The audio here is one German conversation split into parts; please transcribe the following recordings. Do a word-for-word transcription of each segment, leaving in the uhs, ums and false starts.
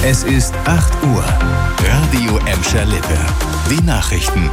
Es ist acht Uhr. Radio Emscher Lippe. Die Nachrichten.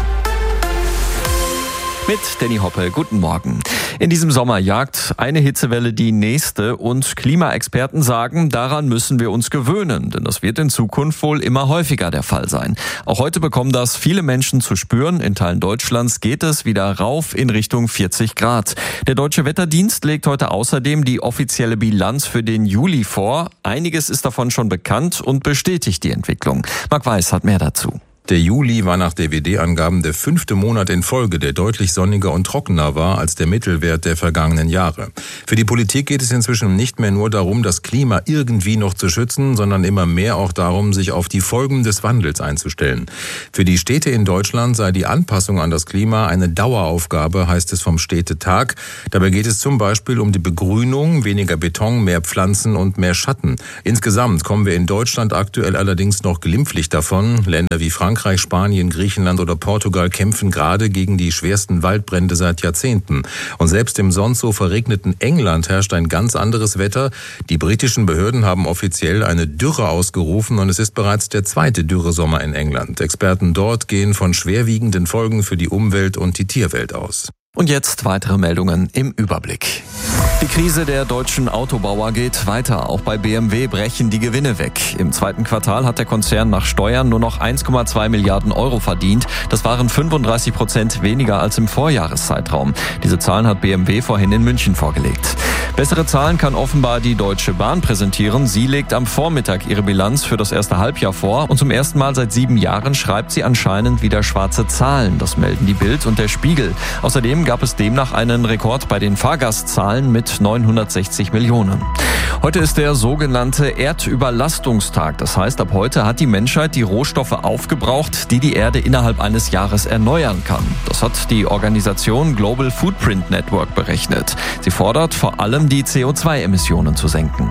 Mit Danny Hoppe, guten Morgen. In diesem Sommer jagt eine Hitzewelle die nächste und Klimaexperten sagen, daran müssen wir uns gewöhnen, denn das wird in Zukunft wohl immer häufiger der Fall sein. Auch heute bekommen das viele Menschen zu spüren. In Teilen Deutschlands geht es wieder rauf in Richtung vierzig Grad. Der Deutsche Wetterdienst legt heute außerdem die offizielle Bilanz für den Juli vor. Einiges ist davon schon bekannt und bestätigt die Entwicklung. Marc Weiß hat mehr dazu. Der Juli war nach D W D-Angaben der fünfte Monat in Folge, der deutlich sonniger und trockener war als der Mittelwert der vergangenen Jahre. Für die Politik geht es inzwischen nicht mehr nur darum, das Klima irgendwie noch zu schützen, sondern immer mehr auch darum, sich auf die Folgen des Wandels einzustellen. Für die Städte in Deutschland sei die Anpassung an das Klima eine Daueraufgabe, heißt es vom Städtetag. Dabei geht es zum Beispiel um die Begrünung, weniger Beton, mehr Pflanzen und mehr Schatten. Insgesamt kommen wir in Deutschland aktuell allerdings noch glimpflich davon. Länder wie Frankreich, Frankreich, Spanien, Griechenland oder Portugal kämpfen gerade gegen die schwersten Waldbrände seit Jahrzehnten. Und selbst im sonst so verregneten England herrscht ein ganz anderes Wetter. Die britischen Behörden haben offiziell eine Dürre ausgerufen und es ist bereits der zweite Dürresommer in England. Experten dort gehen von schwerwiegenden Folgen für die Umwelt und die Tierwelt aus. Und jetzt weitere Meldungen im Überblick. Die Krise der deutschen Autobauer geht weiter. Auch bei B M W brechen die Gewinne weg. Im zweiten Quartal hat der Konzern nach Steuern nur noch eins Komma zwei Milliarden Euro verdient. Das waren fünfunddreißig Prozent weniger als im Vorjahreszeitraum. Diese Zahlen hat B M W vorhin in München vorgelegt. Bessere Zahlen kann offenbar die Deutsche Bahn präsentieren. Sie legt am Vormittag ihre Bilanz für das erste Halbjahr vor. Und zum ersten Mal seit sieben Jahren schreibt sie anscheinend wieder schwarze Zahlen. Das melden die Bild und der Spiegel. Außerdem gab es demnach einen Rekord bei den Fahrgastzahlen mit neunhundertsechzig Millionen. Heute ist der sogenannte Erdüberlastungstag. Das heißt, ab heute hat die Menschheit die Rohstoffe aufgebraucht, die die Erde innerhalb eines Jahres erneuern kann. Das hat die Organisation Global Footprint Network berechnet. Sie fordert vor allem, die C O zwei Emissionen zu senken.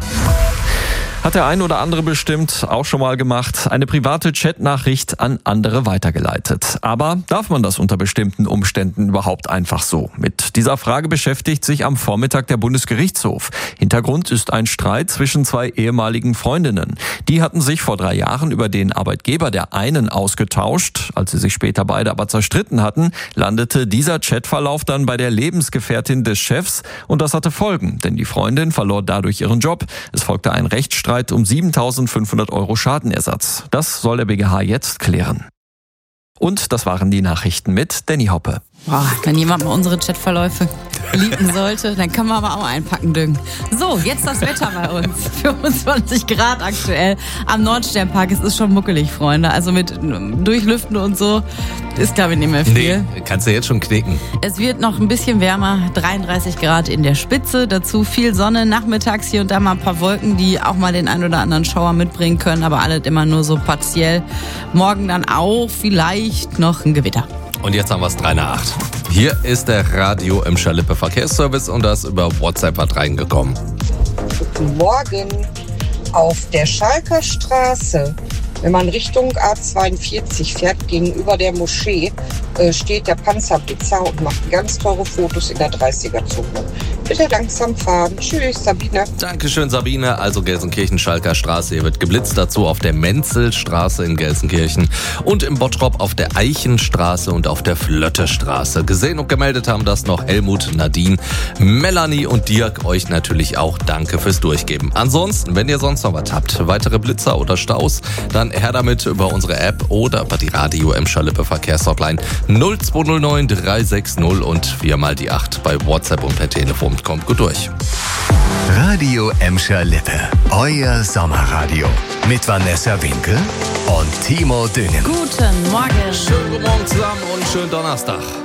Hat der ein oder andere bestimmt auch schon mal gemacht, eine private Chatnachricht an andere weitergeleitet. Aber darf man das unter bestimmten Umständen überhaupt einfach so? Mit dieser Frage beschäftigt sich am Vormittag der Bundesgerichtshof. Hintergrund ist ein Streit zwischen zwei ehemaligen Freundinnen. Die hatten sich vor drei Jahren über den Arbeitgeber der einen ausgetauscht. Als sie sich später beide aber zerstritten hatten, landete dieser Chatverlauf dann bei der Lebensgefährtin des Chefs. Und das hatte Folgen, denn die Freundin verlor dadurch ihren Job. Es folgte ein Rechtsstreit um siebentausendfünfhundert Euro Schadenersatz. Das soll der B G H jetzt klären. Und das waren die Nachrichten mit Danny Hoppe. Boah, wenn jemand mal unsere Chatverläufe lieben sollte, dann kann man aber auch einpacken düngen. So, jetzt das Wetter bei uns. fünfundzwanzig Grad aktuell am Nordsternpark. Es ist schon muckelig, Freunde. Also mit Durchlüften und so ist, glaube ich, nicht mehr viel. Nee, kannst du jetzt schon knicken. Es wird noch ein bisschen wärmer. dreiunddreißig Grad in der Spitze. Dazu viel Sonne. Nachmittags hier und da mal ein paar Wolken, die auch mal den ein oder anderen Schauer mitbringen können. Aber alles immer nur so partiell. Morgen dann auch vielleicht noch ein Gewitter. Und jetzt haben wir es drei nach acht. Hier ist der Radio Emscher Lippe Verkehrsservice und das über WhatsApp hat reingekommen. Guten Morgen. Auf der Schalker Straße, wenn man Richtung A zweiundvierzig fährt, gegenüber der Moschee, äh, steht der Panzerblitzer und macht ganz teure Fotos in der dreißiger-Zone. Bitte langsam fahren. Tschüss, Sabine. Dankeschön, Sabine. Also Gelsenkirchen-Schalker Straße. Hier wird geblitzt. Dazu auf der Menzelstraße in Gelsenkirchen und im Bottrop auf der Eichenstraße und auf der Flöttestraße. Gesehen und gemeldet haben das noch Helmut, Nadine, Melanie und Dirk. Euch natürlich auch danke fürs Durchgeben. Ansonsten, wenn ihr sonst noch was habt, weitere Blitzer oder Staus, dann her damit über unsere App oder über die Radio Emscher Lippe Verkehrshotline null zwei null neun drei sechs null und viermal die acht bei WhatsApp und per Telefon. Kommt gut durch. Radio Emscher Lippe, euer Sommerradio. Mit Vanessa Winkel und Timo Düngen. Guten Morgen. Schönen guten Morgen zusammen und schönen Donnerstag.